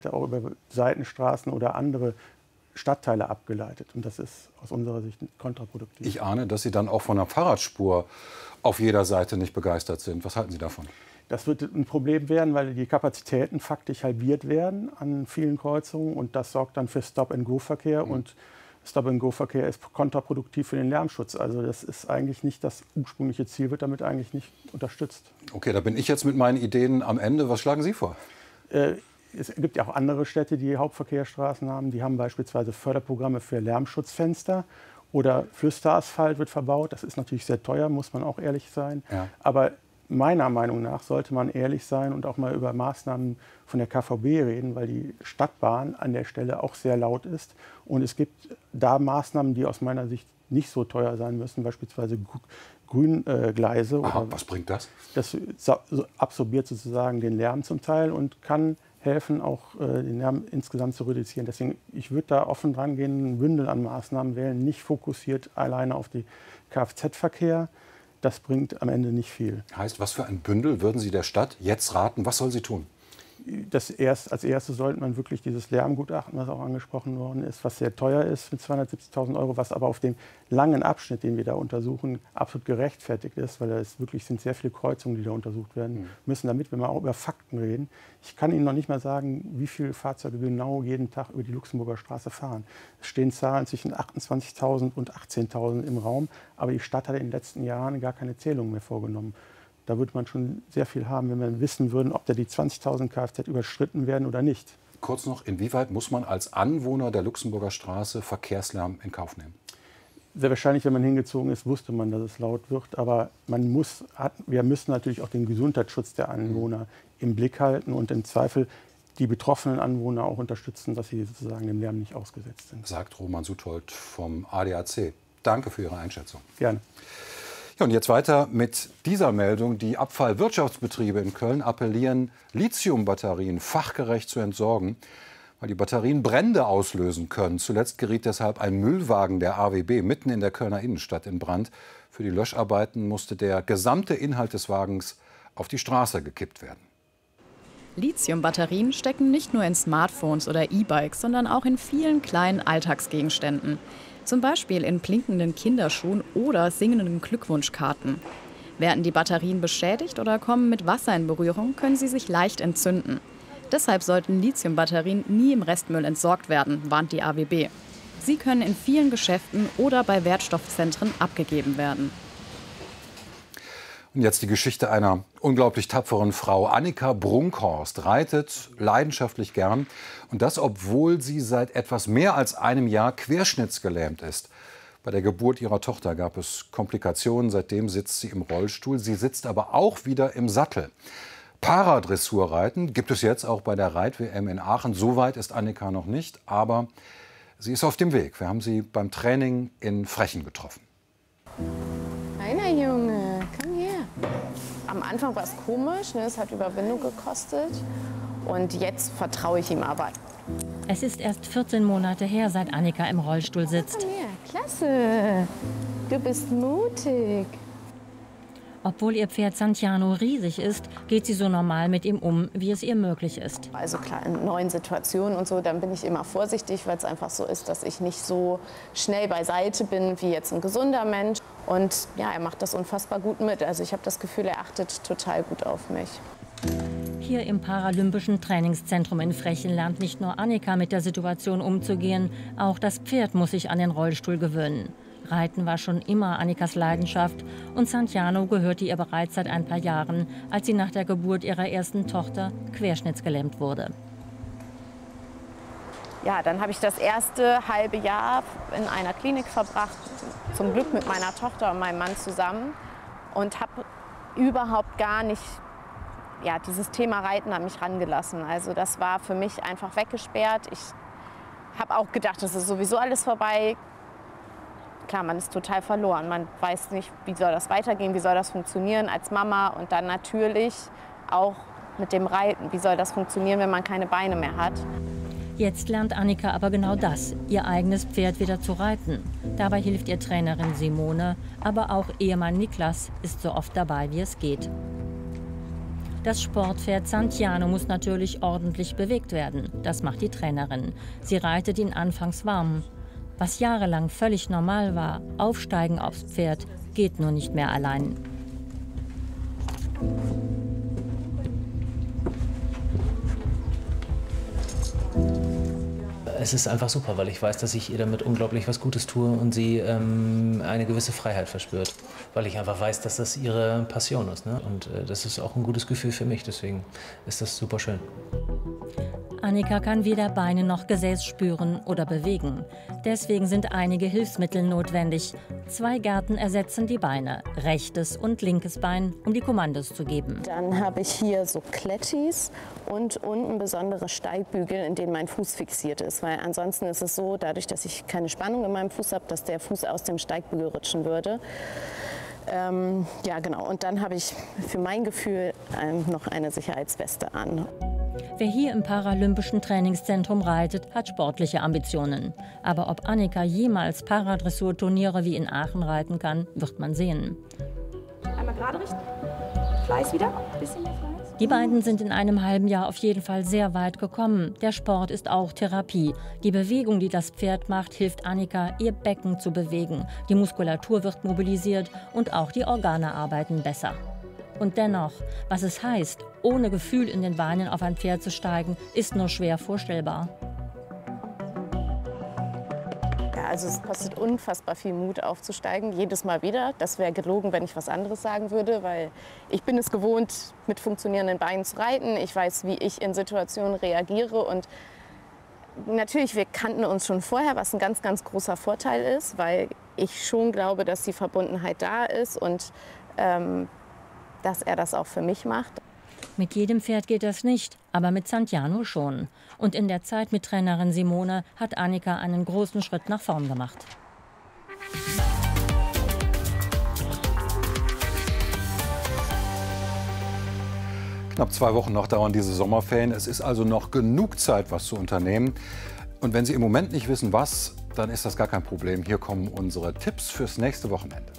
auch über Seitenstraßen oder andere Stadtteile abgeleitet. Und das ist aus unserer Sicht kontraproduktiv. Ich ahne, dass Sie dann auch von einer Fahrradspur auf jeder Seite nicht begeistert sind. Was halten Sie davon? Das wird ein Problem werden, weil die Kapazitäten faktisch halbiert werden an vielen Kreuzungen. Und das sorgt dann für Stop-and-Go-Verkehr. Und Stop-and-Go-Verkehr ist kontraproduktiv für den Lärmschutz. Also das ist eigentlich nicht das ursprüngliche Ziel, wird damit eigentlich nicht unterstützt. Okay, da bin ich jetzt mit meinen Ideen am Ende. Was schlagen Sie vor? Es gibt ja auch andere Städte, die Hauptverkehrsstraßen haben. Die haben beispielsweise Förderprogramme für Lärmschutzfenster oder Flüsterasphalt wird verbaut. Das ist natürlich sehr teuer, muss man auch ehrlich sein. Ja. Aber meiner Meinung nach sollte man ehrlich sein und auch mal über Maßnahmen von der KVB reden, weil die Stadtbahn an der Stelle auch sehr laut ist. Und es gibt da Maßnahmen, die aus meiner Sicht nicht so teuer sein müssen, beispielsweise Grüngleise. Aha, was bringt das? Das absorbiert sozusagen den Lärm zum Teil und kann helfen, auch den Lärm insgesamt zu reduzieren. Deswegen, ich würde da offen dran gehen, ein Bündel an Maßnahmen wählen, nicht fokussiert alleine auf den Kfz-Verkehr. Das bringt am Ende nicht viel. Heißt, was für ein Bündel würden Sie der Stadt jetzt raten? Was soll sie tun? Als erstes sollte man wirklich dieses Lärmgutachten, was auch angesprochen worden ist, was sehr teuer ist mit 270.000 €, was aber auf dem langen Abschnitt, den wir da untersuchen, absolut gerechtfertigt ist, weil es wirklich sind sehr viele Kreuzungen, die da untersucht werden müssen, damit wir mal auch über Fakten reden. Ich kann Ihnen noch nicht mal sagen, wie viele Fahrzeuge genau jeden Tag über die Luxemburger Straße fahren. Es stehen Zahlen zwischen 28.000 und 18.000 im Raum, aber die Stadt hat in den letzten Jahren gar keine Zählung mehr vorgenommen. Da würde man schon sehr viel haben, wenn wir wissen würden, ob da die 20.000 Kfz überschritten werden oder nicht. Kurz noch, inwieweit muss man als Anwohner der Luxemburger Straße Verkehrslärm in Kauf nehmen? Sehr wahrscheinlich, wenn man hingezogen ist, wusste man, dass es laut wird. Aber wir müssen natürlich auch den Gesundheitsschutz der Anwohner im Blick halten und im Zweifel die betroffenen Anwohner auch unterstützen, dass sie sozusagen dem Lärm nicht ausgesetzt sind. Sagt Roman Suthold vom ADAC. Danke für Ihre Einschätzung. Gerne. Ja, und jetzt weiter mit dieser Meldung. Die Abfallwirtschaftsbetriebe in Köln appellieren, Lithiumbatterien fachgerecht zu entsorgen, weil die Batterien Brände auslösen können. Zuletzt geriet deshalb ein Müllwagen der AWB mitten in der Kölner Innenstadt in Brand. Für die Löscharbeiten musste der gesamte Inhalt des Wagens auf die Straße gekippt werden. Lithiumbatterien stecken nicht nur in Smartphones oder E-Bikes, sondern auch in vielen kleinen Alltagsgegenständen. Zum Beispiel in blinkenden Kinderschuhen oder singenden Glückwunschkarten. Werden die Batterien beschädigt oder kommen mit Wasser in Berührung, können sie sich leicht entzünden. Deshalb sollten Lithiumbatterien nie im Restmüll entsorgt werden, warnt die AWB. Sie können in vielen Geschäften oder bei Wertstoffzentren abgegeben werden. Und jetzt die Geschichte einer unglaublich tapferen Frau. Annika Brunkhorst reitet leidenschaftlich gern. Und das, obwohl sie seit etwas mehr als einem Jahr querschnittsgelähmt ist. Bei der Geburt ihrer Tochter gab es Komplikationen. Seitdem sitzt sie im Rollstuhl. Sie sitzt aber auch wieder im Sattel. Paradressurreiten gibt es jetzt auch bei der Reit-WM in Aachen. So weit ist Annika noch nicht, aber sie ist auf dem Weg. Wir haben sie beim Training in Frechen getroffen. Kleiner Junge, komm her. Am Anfang war es komisch, ne? Es hat Überwindung gekostet. Und jetzt vertraue ich ihm aber. Es ist erst 14 Monate her, seit Annika im Rollstuhl sitzt. Komm her, klasse. Du bist mutig. Obwohl ihr Pferd Santiano riesig ist, geht sie so normal mit ihm um, wie es ihr möglich ist. Also klar, in neuen Situationen und so, dann bin ich immer vorsichtig, weil es einfach so ist, dass ich nicht so schnell beiseite bin wie jetzt ein gesunder Mensch. Und ja, er macht das unfassbar gut mit. Also ich habe das Gefühl, er achtet total gut auf mich. Hier im Paralympischen Trainingszentrum in Frechen lernt nicht nur Annika mit der Situation umzugehen, auch das Pferd muss sich an den Rollstuhl gewöhnen. Reiten war schon immer Annikas Leidenschaft und Santiano gehörte ihr bereits seit ein paar Jahren, als sie nach der Geburt ihrer ersten Tochter querschnittsgelähmt wurde. Ja, dann habe ich das erste halbe Jahr in einer Klinik verbracht, zum Glück mit meiner Tochter und meinem Mann zusammen und habe überhaupt gar nicht dieses Thema Reiten an mich rangelassen. Also das war für mich einfach weggesperrt. Ich habe auch gedacht, es ist sowieso alles vorbei. Klar, man ist total verloren. Man weiß nicht, wie soll das weitergehen, wie soll das funktionieren als Mama und dann natürlich auch mit dem Reiten. Wie soll das funktionieren, wenn man keine Beine mehr hat? Jetzt lernt Annika aber genau das, ihr eigenes Pferd wieder zu reiten. Dabei hilft ihr Trainerin Simone, aber auch Ehemann Niklas ist so oft dabei, wie es geht. Das Sportpferd Santiano muss natürlich ordentlich bewegt werden. Das macht die Trainerin. Sie reitet ihn anfangs warm. Was jahrelang völlig normal war, aufsteigen aufs Pferd, geht nur nicht mehr allein. Es ist einfach super, weil ich weiß, dass ich ihr damit unglaublich was Gutes tue und sie eine gewisse Freiheit verspürt. Weil ich einfach weiß, dass das ihre Passion ist. Ne? Und das ist auch ein gutes Gefühl für mich, deswegen ist das super schön. Annika kann weder Beine noch Gesäß spüren oder bewegen. Deswegen sind einige Hilfsmittel notwendig. 2 Gärten ersetzen die Beine, rechtes und linkes Bein, um die Kommandos zu geben. Dann habe ich hier so Klettis und unten besondere Steigbügel, in denen mein Fuß fixiert ist. Weil ansonsten ist es so, dadurch, dass ich keine Spannung in meinem Fuß habe, dass der Fuß aus dem Steigbügel rutschen würde. Ja, genau. Und dann habe ich für mein Gefühl noch eine Sicherheitsweste an. Wer hier im Paralympischen Trainingszentrum reitet, hat sportliche Ambitionen. Aber ob Annika jemals Paradressurturniere wie in Aachen reiten kann, wird man sehen. Einmal gerade richten. Fleiß wieder. Bisschen mehr Fleiß. Die beiden sind in einem halben Jahr auf jeden Fall sehr weit gekommen. Der Sport ist auch Therapie. Die Bewegung, die das Pferd macht, hilft Annika, ihr Becken zu bewegen. Die Muskulatur wird mobilisiert und auch die Organe arbeiten besser. Und dennoch, was es heißt, ohne Gefühl in den Beinen auf ein Pferd zu steigen, ist nur schwer vorstellbar. Ja, also es kostet unfassbar viel Mut aufzusteigen, jedes Mal wieder. Das wäre gelogen, wenn ich was anderes sagen würde, weil ich bin es gewohnt, mit funktionierenden Beinen zu reiten. Ich weiß, wie ich in Situationen reagiere und natürlich, wir kannten uns schon vorher, was ein ganz, ganz großer Vorteil ist, weil ich schon glaube, dass die Verbundenheit da ist und dass er das auch für mich macht. Mit jedem Pferd geht das nicht, aber mit Santiano schon. Und in der Zeit mit Trainerin Simone hat Annika einen großen Schritt nach vorn gemacht. Knapp 2 Wochen noch dauern diese Sommerferien. Es ist also noch genug Zeit, was zu unternehmen. Und wenn Sie im Moment nicht wissen, was, dann ist das gar kein Problem. Hier kommen unsere Tipps fürs nächste Wochenende.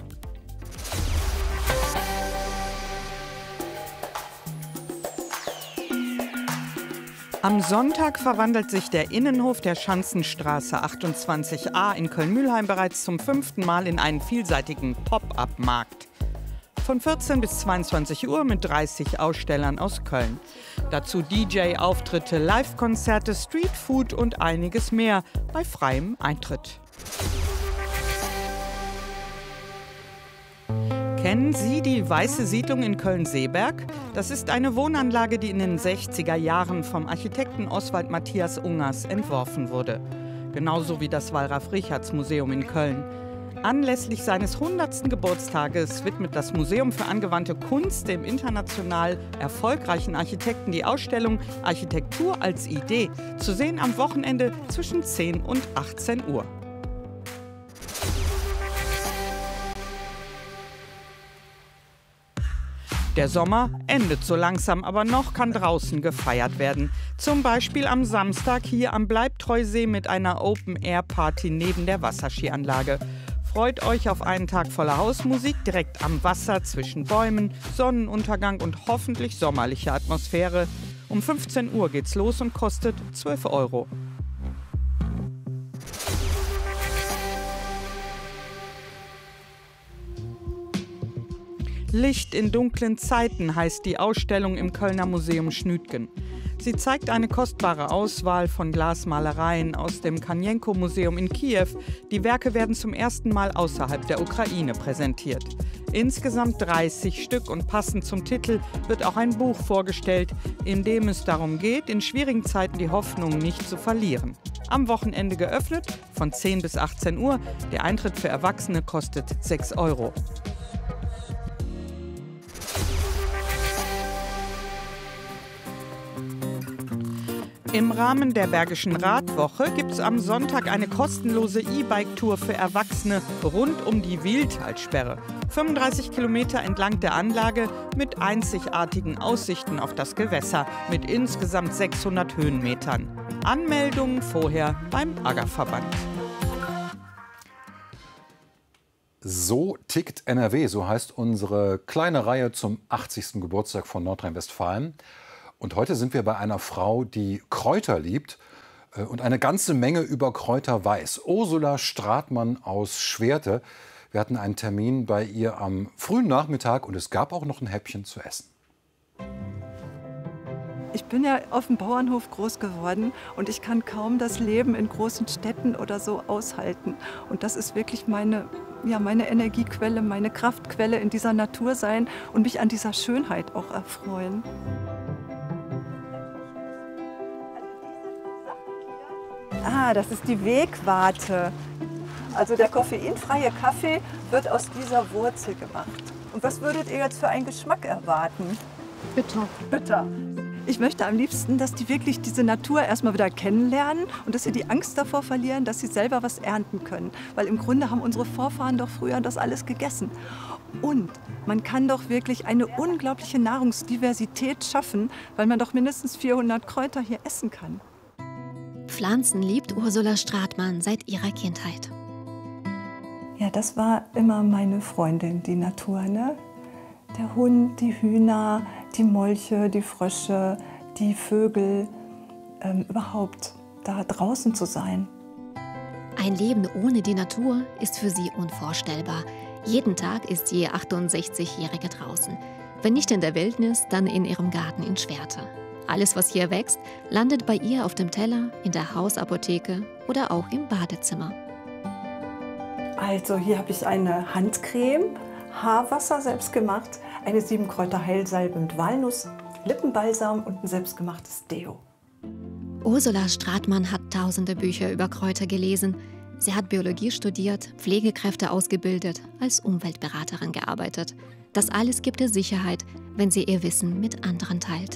Am Sonntag verwandelt sich der Innenhof der Schanzenstraße 28a in Köln-Mülheim bereits zum 5. Mal in einen vielseitigen Pop-up-Markt. Von 14 bis 22 Uhr mit 30 Ausstellern aus Köln. Dazu DJ-Auftritte, Live-Konzerte, Streetfood und einiges mehr bei freiem Eintritt. Kennen Sie die Weiße Siedlung in Köln-Seeberg? Das ist eine Wohnanlage, die in den 60er Jahren vom Architekten Oswald Matthias Ungers entworfen wurde. Genauso wie das Wallraf-Richartz-Museum in Köln. Anlässlich seines 100. Geburtstages widmet das Museum für angewandte Kunst dem international erfolgreichen Architekten die Ausstellung Architektur als Idee, zu sehen am Wochenende zwischen 10 und 18 Uhr. Der Sommer endet so langsam, aber noch kann draußen gefeiert werden. Zum Beispiel am Samstag hier am Bleibtreusee mit einer Open-Air-Party neben der Wasserskianlage. Freut euch auf einen Tag voller Hausmusik direkt am Wasser zwischen Bäumen, Sonnenuntergang und hoffentlich sommerliche Atmosphäre. Um 15 Uhr geht's los und kostet 12 €. Licht in dunklen Zeiten heißt die Ausstellung im Kölner Museum Schnütgen. Sie zeigt eine kostbare Auswahl von Glasmalereien aus dem Kanienko-Museum in Kiew. Die Werke werden zum ersten Mal außerhalb der Ukraine präsentiert. Insgesamt 30 Stück und passend zum Titel wird auch ein Buch vorgestellt, in dem es darum geht, in schwierigen Zeiten die Hoffnung nicht zu verlieren. Am Wochenende geöffnet, von 10 bis 18 Uhr. Der Eintritt für Erwachsene kostet 6 €. Im Rahmen der Bergischen Radwoche gibt es am Sonntag eine kostenlose E-Bike-Tour für Erwachsene rund um die Wiehltalsperre. 35 Kilometer entlang der Anlage mit einzigartigen Aussichten auf das Gewässer mit insgesamt 600 Höhenmetern. Anmeldungen vorher beim Aggerverband. So tickt NRW, so heißt unsere kleine Reihe zum 80. Geburtstag von Nordrhein-Westfalen. Und heute sind wir bei einer Frau, die Kräuter liebt und eine ganze Menge über Kräuter weiß. Ursula Stratmann aus Schwerte. Wir hatten einen Termin bei ihr am frühen Nachmittag und es gab auch noch ein Häppchen zu essen. Ich bin ja auf dem Bauernhof groß geworden und ich kann kaum das Leben in großen Städten oder so aushalten. Und das ist wirklich meine Energiequelle, meine Kraftquelle, in dieser Natur sein und mich an dieser Schönheit auch erfreuen. Ah, das ist die Wegwarte. Also der koffeinfreie Kaffee wird aus dieser Wurzel gemacht. Und was würdet ihr jetzt für einen Geschmack erwarten? Bitter. Bitter. Ich möchte am liebsten, dass die wirklich diese Natur erstmal wieder kennenlernen und dass sie die Angst davor verlieren, dass sie selber was ernten können. Weil im Grunde haben unsere Vorfahren doch früher das alles gegessen. Und man kann doch wirklich eine unglaubliche Nahrungsdiversität schaffen, weil man doch mindestens 400 Kräuter hier essen kann. Pflanzen liebt Ursula Stratmann seit ihrer Kindheit. Ja, das war immer meine Freundin, die Natur, ne? Der Hund, die Hühner, die Molche, die Frösche, die Vögel, überhaupt da draußen zu sein. Ein Leben ohne die Natur ist für sie unvorstellbar. Jeden Tag ist die 68-Jährige draußen. Wenn nicht in der Wildnis, dann in ihrem Garten in Schwerte. Alles, was hier wächst, landet bei ihr auf dem Teller, in der Hausapotheke oder auch im Badezimmer. Also hier habe ich eine Handcreme, Haarwasser selbst gemacht, eine 7-Kräuter-Heilsalbe mit Walnuss, Lippenbalsam und ein selbstgemachtes Deo. Ursula Stratmann hat tausende Bücher über Kräuter gelesen. Sie hat Biologie studiert, Pflegekräfte ausgebildet, als Umweltberaterin gearbeitet. Das alles gibt ihr Sicherheit, wenn sie ihr Wissen mit anderen teilt.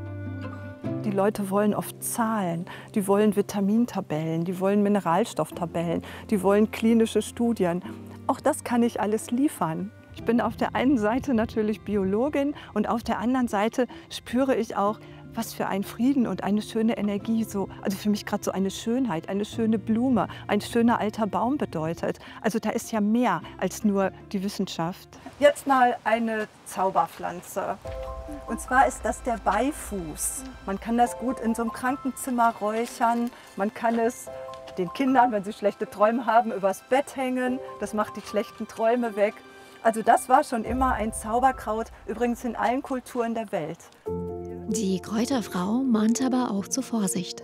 Die Leute wollen oft Zahlen, die wollen Vitamintabellen, die wollen Mineralstofftabellen, die wollen klinische Studien. Auch das kann ich alles liefern. Ich bin auf der einen Seite natürlich Biologin und auf der anderen Seite spüre ich auch, was für ein Frieden und eine schöne Energie, also für mich gerade so eine Schönheit, eine schöne Blume, ein schöner alter Baum bedeutet. Also da ist ja mehr als nur die Wissenschaft. Jetzt mal eine Zauberpflanze. Und zwar ist das der Beifuß. Man kann das gut in so einem Krankenzimmer räuchern. Man kann es den Kindern, wenn sie schlechte Träume haben, übers Bett hängen. Das macht die schlechten Träume weg. Also das war schon immer ein Zauberkraut, übrigens in allen Kulturen der Welt. Die Kräuterfrau mahnt aber auch zur Vorsicht.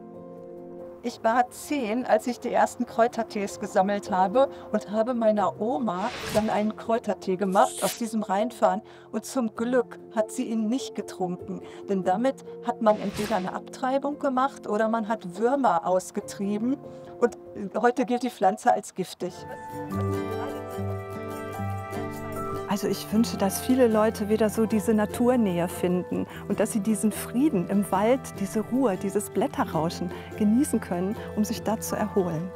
Ich war 10, als ich die ersten Kräutertees gesammelt habe und habe meiner Oma dann einen Kräutertee gemacht aus diesem Rheinfahren. Und zum Glück hat sie ihn nicht getrunken, denn damit hat man entweder eine Abtreibung gemacht oder man hat Würmer ausgetrieben. Und heute gilt die Pflanze als giftig. Also ich wünsche, dass viele Leute wieder so diese Naturnähe finden und dass sie diesen Frieden im Wald, diese Ruhe, dieses Blätterrauschen genießen können, um sich da zu erholen.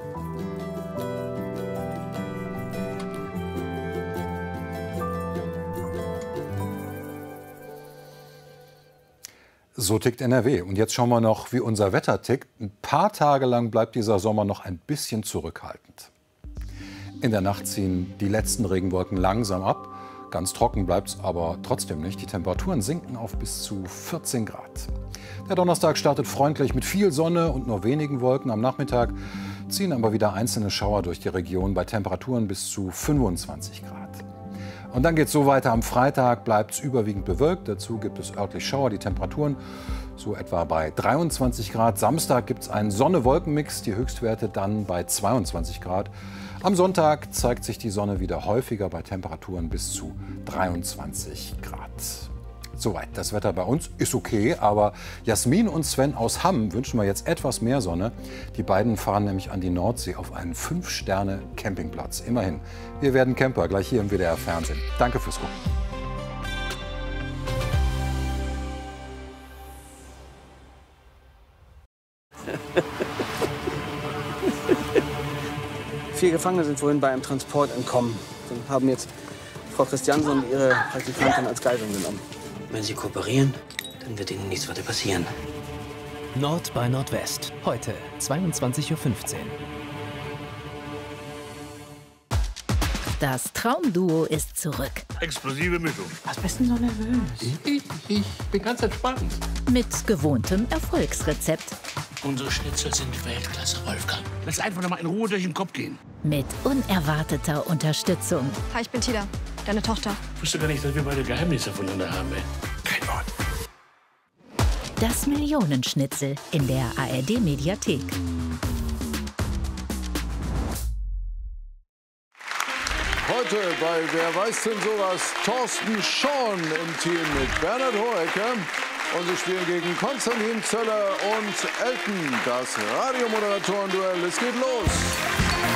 So tickt NRW. Und jetzt schauen wir noch, wie unser Wetter tickt. Ein paar Tage lang bleibt dieser Sommer noch ein bisschen zurückhaltend. In der Nacht ziehen die letzten Regenwolken langsam ab. Ganz trocken bleibt es aber trotzdem nicht. Die Temperaturen sinken auf bis zu 14 Grad. Der Donnerstag startet freundlich mit viel Sonne und nur wenigen Wolken. Am Nachmittag ziehen aber wieder einzelne Schauer durch die Region bei Temperaturen bis zu 25 Grad. Und dann geht es so weiter. Am Freitag bleibt es überwiegend bewölkt. Dazu gibt es örtlich Schauer. Die Temperaturen so etwa bei 23 Grad. Samstag gibt es einen Sonne-Wolken-Mix. Die Höchstwerte dann bei 22 Grad. Am Sonntag zeigt sich die Sonne wieder häufiger bei Temperaturen bis zu 23 Grad. Soweit das Wetter bei uns ist okay, aber Jasmin und Sven aus Hamm wünschen wir jetzt etwas mehr Sonne. Die beiden fahren nämlich an die Nordsee auf einen 5-Sterne-Campingplatz. Immerhin, wir werden Camper, gleich hier im WDR Fernsehen. Danke fürs Gucken. Vier Gefangene sind vorhin bei einem Transport entkommen und haben jetzt Frau Christiansen und ihre Praktikantin als Geisel genommen. Wenn Sie kooperieren, dann wird Ihnen nichts weiter passieren. Nord bei Nordwest. Heute 22:15 Uhr. Das Traumduo ist zurück. Explosive Mischung. Was bist denn so nervös? Ich bin ganz entspannt. Mit gewohntem Erfolgsrezept. Unsere Schnitzel sind Weltklasse, Wolfgang. Lass einfach noch mal in Ruhe durch den Kopf gehen. Mit unerwarteter Unterstützung. Hi, ich bin Tida, deine Tochter. Ich wusste gar nicht, dass wir beide Geheimnisse voneinander haben, ey. Kein Wort. Das Millionenschnitzel in der ARD-Mediathek. Heute bei Wer weiß denn sowas? Thorsten Schorn im Team mit Bernhard Hohecker. Und sie spielen gegen Konstantin Zöller und Elton. Das Radiomoderatoren-Duell. Es geht los.